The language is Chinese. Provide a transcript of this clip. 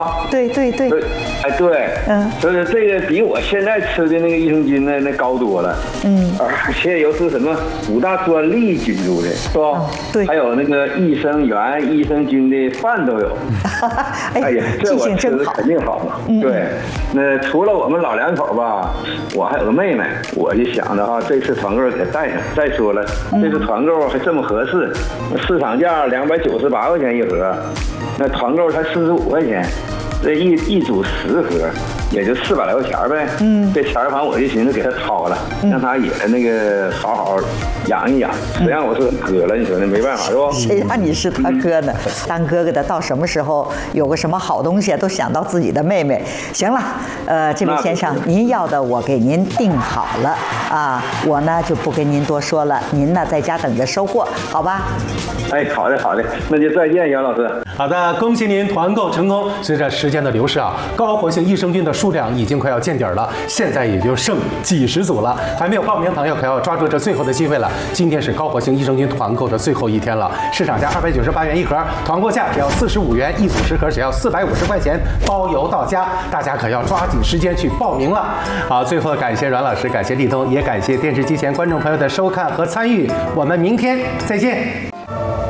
对， 哎对，所以这个比我现在吃的那个益生菌那高多了，而且又是什么5大专利菌株的，是吧？ 对， 还有那个益生元、益生菌的饭都有。哎呀，这我吃的肯定好嘛。对，那除了我们老两口吧，我还有个妹妹，我就想着这次团购给带上。再说了，这次团购还这么合适，市场价298块钱一盒，那团购才45块钱。这一组10盒，也就400来块钱呗。这钱反正我就寻思给他掏了，让他也那个好好养一养。谁让我是他哥了？你说那没办法是不？ 谁让你是他哥呢？当哥哥的到什么时候有个什么好东西都想到自己的妹妹。行了，这位先生，您要的我给您订好了啊，我呢就不跟您多说了，您呢在家等着收货，好吧？ 哎，好的，那就再见，杨老师。 好的，恭喜您团购成功。随着时间的流逝啊，高活性益生菌的数量已经快要见底了，现在也就剩几十组了。还没有报名的朋友可要抓住这最后的机会了。今天是高活性益生菌团购的最后一天了，市场价298元一盒，团购价只要45元，一组10盒只要450块钱，包邮到家。大家可要抓紧时间去报名了。好，最后感谢阮老师，感谢立冬，也感谢电视机前观众朋友的收看和参与。我们明天再见。